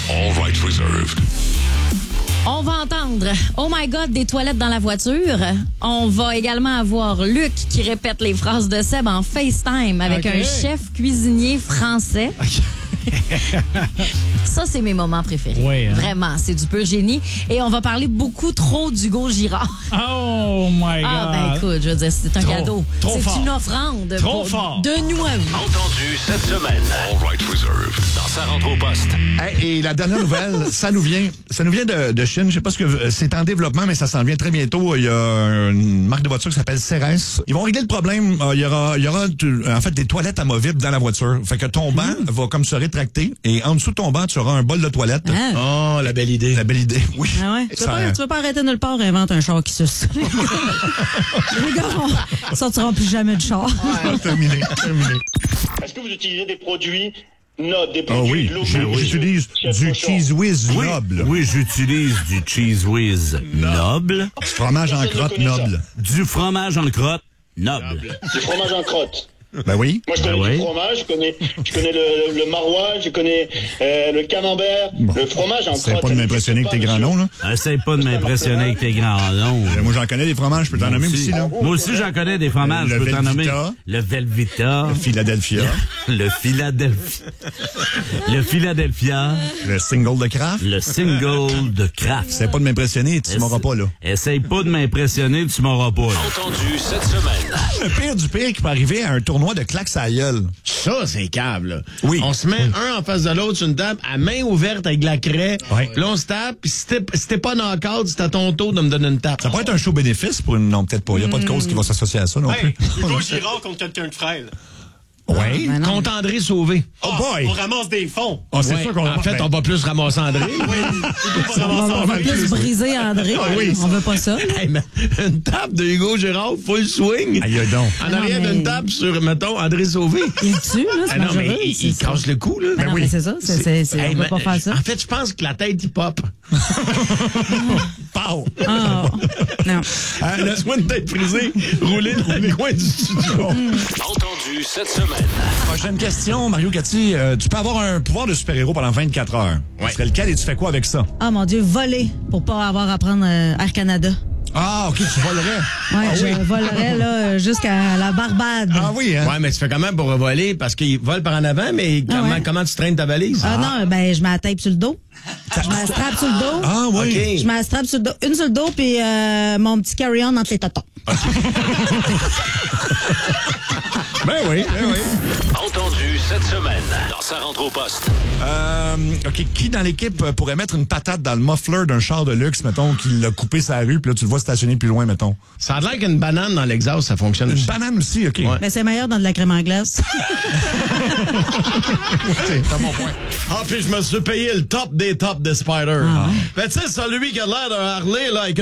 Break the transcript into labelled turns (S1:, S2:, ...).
S1: All rights reserved.
S2: On va entendre Oh my God des toilettes dans la voiture. On va également avoir Luc qui répète les phrases de Seb en FaceTime avec un chef cuisinier français. Ça, c'est mes moments préférés.
S3: Oui, hein?
S2: Vraiment, c'est du pur génie. Et on va parler beaucoup trop d'Hugo Girard.
S3: Oh my God!
S2: Ah, ben écoute, je veux dire, c'est un cadeau.
S3: Trop fort.
S2: C'est une offrande.
S3: Trop fort.
S2: De nous à vous.
S1: Entendu cette semaine. All rights reserved. Dans sa rentre au poste.
S4: Hey, et la dernière nouvelle, ça nous vient de Chine. Je sais pas ce que c'est en développement, mais ça s'en vient très bientôt. Il y a une marque de voiture qui s'appelle Ceres. Ils vont régler le problème. Il y aura en fait des toilettes amovibles dans la voiture. Fait que ton banc va comme se rétracter et en dessous de ton banc, tu auras un bol de toilette.
S5: Ah.
S4: Oh, la belle idée. La belle idée, oui.
S5: Ah ouais? Tu veux pas arrêter nulle part, invente un char qui suce. Les gars sortiront plus jamais de char.
S4: Terminé.
S6: Est-ce que vous utilisez des produits nobles, des
S4: Ah
S6: produits
S4: oui,
S6: locaux?
S4: j'utilise du Cheese Whiz noble.
S7: Oui, j'utilise du Cheese Whiz noble.
S4: Du fromage en crotte noble.
S7: Du fromage en crotte noble.
S6: Du fromage en crotte.
S4: Ben oui.
S6: Moi, je connais du fromage, je connais le maroilles, je connais le camembert, le fromage en crotte.
S4: C'est pas de m'impressionner avec tes grands noms, là.
S7: Essaye pas de m'impressionner avec tes grands noms.
S4: Moi, j'en connais des fromages, je peux t'en nommer aussi, là.
S7: Moi aussi, j'en connais des fromages, je peux t'en nommer. Le Velveeta.
S4: Le Philadelphia.
S7: Le Philadelphia. Le Philadelphia.
S4: Le single de Kraft.
S7: Le single de Kraft.
S4: Essaye pas de m'impressionner, tu m'auras pas, là.
S7: Essaye pas de m'impressionner, tu m'auras pas, là.
S1: Entendu cette semaine.
S4: Le pire du pire qui peut arriver à un tournoi de claques à la gueule.
S8: Ça, c'est câble, là.
S4: Oui.
S8: On se met un en face de l'autre sur une table, à main ouverte avec de la craie.
S4: Oui.
S8: Puis là, on se tape. Puis si t'es pas knock-out, c'est à ton tour de me donner une tape.
S4: Ça pourrait être un show bénéfice pour une... Non, peut-être pas. Il n'y a pas de cause qui va s'associer à ça non plus.
S9: Hugo Girard contre quelqu'un de frêle.
S4: Oui.
S8: Contre André Sauvé.
S4: Oh boy!
S9: On ramasse des fonds.
S4: Ah, c'est
S8: Ouais.
S4: sûr qu'on
S8: En fait, on va plus ramasser André.
S5: On va plus briser André.
S4: oui.
S5: On veut pas ça.
S8: Hey, mais une table de Hugo Girard, full swing.
S4: Aïe, donc.
S8: En arrière d'une table sur, mettons, André Sauvé.
S5: Il tue, là, c'est
S8: Ah non, mais
S5: dangereux.
S8: il casse le cou, là.
S5: Non, mais c'est ça.
S8: Hey,
S5: On peut
S8: mais
S5: pas faire ça.
S8: En fait, je pense que la tête, il pop.
S4: Pow!
S5: Ah, non.
S8: Le soin de tête frisée, rouler dans le coin du studio.
S1: Entendu cette semaine.
S4: Prochaine question, Mario Cathy. Tu peux avoir un pouvoir de super-héros pendant 24 heures. Ce serait lequel et tu fais quoi avec ça?
S5: Ah, mon Dieu, voler pour pas avoir à prendre Air Canada.
S4: Ah, OK, tu volerais.
S5: Ouais, je volerais là, jusqu'à la Barbade.
S4: Ah oui, hein?
S8: Ouais, mais tu fais comment pour voler? Parce qu'il vole par en avant, mais comment tu traînes ta valise?
S5: Ah non, ben je mets la tape sur le dos. Je mets la strap sur le dos.
S4: Ah oui.
S8: OK.
S5: Je mets la strap sur le dos, une sur le dos, puis mon petit carry-on entre les totons.
S4: Ben oui.
S1: Entendu cette semaine. Dans sa rentre au poste.
S4: OK, qui dans l'équipe pourrait mettre une patate dans le muffler d'un char de luxe, mettons, qui l'a coupé sa rue, puis là, tu le vois stationner plus loin, mettons?
S8: Ça a l'air qu'une banane dans l'exhaust, ça fonctionne
S4: Une
S8: aussi.
S4: banane aussi, OK.
S8: Ouais.
S5: Mais c'est meilleur dans de la crème en glace.
S4: C'est mon point.
S8: Ah, puis je me suis payé le top des tops de Spider. Ben, tu sais, celui qui a l'air d'un Harley, là, avec